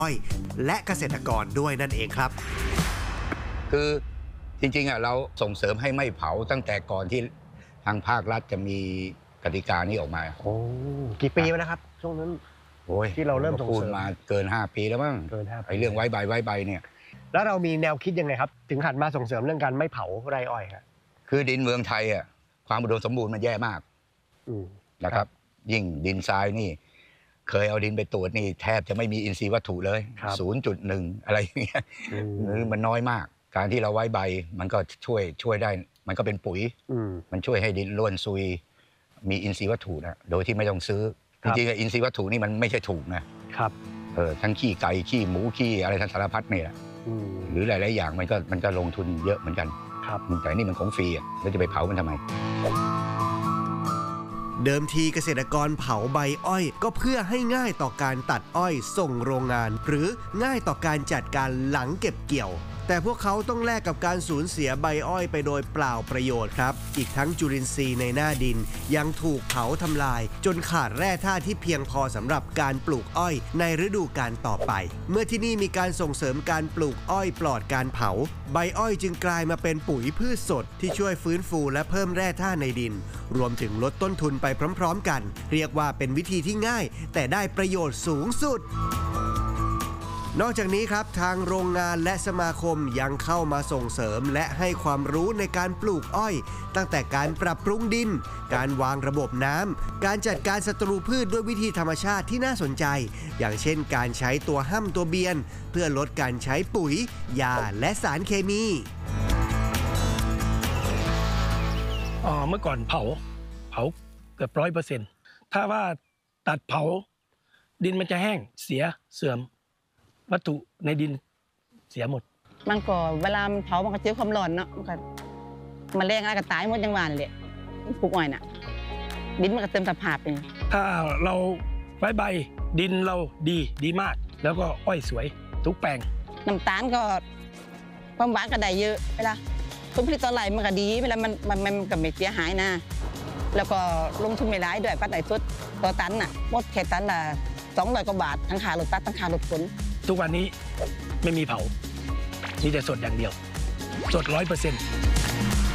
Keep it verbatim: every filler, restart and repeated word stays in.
อ้อยและเกษตรกรด้วยนั่นเองครับคือจริงๆอ่ะเราส่งเสริมให้ไม่เผาตั้งแต่ก่อนที่ทางภาครัฐจะมีกติกานี้ออกมาโอ้กี่ปีแล้วนะครับช่วงนั้นโอ้ยที่เราเริ่มส่งเสริมมาเกินห้าปีแล้วมั้งเกินห้าปีไอ้เรื่องไว้ใบไว้ใบเนี่ยแล้วเรามีแนวคิดยังไงครับถึงหันมาส่งเสริมเรื่องการไม่เผาไร่อ้อยครับคือดินเมืองไทยอ่ะความอุดมสมบูรณ์มันแย่มากนะครับยิ่งดินทรายนี่เคยเอาดินไปตรวจนี่แทบจะไม่มีอินทรีย์วัตถุเลย ศูนย์จุดหนึ่ง อะไรอย่างเงี้ยมันน้อยมากการที่เราไว้ใบมันก็ช่วยช่วยได้มันก็เป็นปุ๋ยมันช่วยให้ดินร่วนซุยมีอินทรีย์วัตถุนะโดยที่ไม่ต้องซื้อจริงๆอินทรีย์วัตถุนี่มันไม่ใช่ถูกนะครับเออทั้งขี้ไก่ขี้หมูขี้อะไรทั้งสารพัดเนี่ยหรือหลายๆอย่างมันก็มันก็ลงทุนเยอะเหมือนกันครับแต่นี่มันของฟรีอ่ะแล้วจะไปเผามันทำไมเดิมทีเกษตรกรเผาใบอ้อยก็เพื่อให้ง่ายต่อการตัดอ้อยส่งโรงงานหรือง่ายต่อการจัดการหลังเก็บเกี่ยวแต่พวกเขาต้องแลกกับการสูญเสียใบอ้อยไปโดยเปล่าประโยชน์ครับอีกทั้งจุลินทรีย์ในหน้าดินยังถูกเผาทำลายจนขาดแร่ธาตุที่เพียงพอสำหรับการปลูกอ้อยในฤดูกาลต่อไปเมื่อที่นี่มีการส่งเสริมการปลูกอ้อยปลอดการเผาใบอ้อยจึงกลายมาเป็นปุ๋ยพืชสดที่ช่วยฟื้นฟูและเพิ่มแร่ธาตุในดินรวมถึงลดต้นทุนไปพร้อมๆกันเรียกว่าเป็นวิธีที่ง่ายแต่ได้ประโยชน์สูงสุดนอกจากนี้ครับทางโรงงานและสมาคมยังเข้ามาส่งเสริมและให้ความรู้ในการปลูกอ้อยตั้งแต่การปรับปรุงดินการวางระบบน้ำการจัดการศัตรูพืชด้วยวิธีธรรมชาติที่น่าสนใจอย่างเช่นการใช้ตัวห้ำตัวเบียนเพื่อลดการใช้ปุ๋ยยาและสารเคมีอ๋อเมื่อก่อนเผาเผาเกือบร้อยเปอร์เซ็นต์ถ้าว่าตัดเผาดินมันจะแห้งเสียเสื่อมวัตถุในดินเสียหมดมันก็เวลามันเผามันก็เจอความร้อนเนาะมันก็มันแรงอะไรก็ตายหมดอย่างวานเลยปลูกอ้อยน่ะดินมันก็เติมสภาพเองถ้าเราไว้ใบดินเราดีดีมากแล้วก็อ้อยสวยทุกแปลงน้ำตาลก็ความหวานก็ได้เยอะเวลาผลผลิตต่อไร่มันก็ดีเวลามันมันมันก็ไม่เสียหายนะแล้วก็ลงทุนไม่ร้ายด้วยปัจจัยสุดต่อตันน่ะหมดแค่ตันละสองร้อยกว่าบาททั้งค่ารถตัดทั้งค่ารถขนทุกวันนี้ไม่มีเผามีแต่สดอย่างเดียวสดร้อยเปอร์เซ็นต์